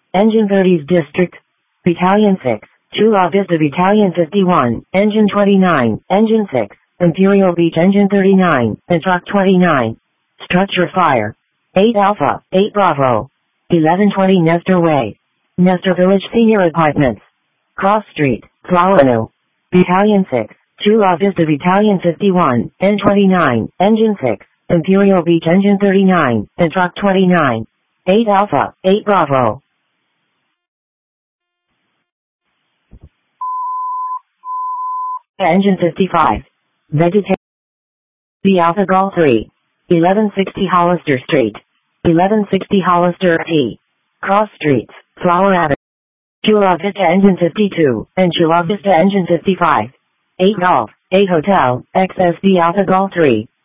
Engine 30's District. Battalion 6, Chula Vista Battalion 51, Engine 29, Engine 6, Imperial Beach Engine 39, and Truck 29. Structure fire. 8 Alpha, 8 Bravo. 1120 Nestor Way. Nestor Village Senior Apartments. Cross Street, Flower Mill. Battalion 6, Chula Vista Battalion 51, N29, Engine 6, Imperial Beach Engine 39, and Truck 29. 8 Alpha, 8 Bravo. Engine 55. Vegetation. The Alpha Golf 3. 1160 Hollister Street. 1160 Hollister P. Cross Streets, Flower Avenue. Chula Vista Engine 52, and Chula Vista Engine 55. 8 Golf, 8 Hotel, XSB Alpha Golf 3.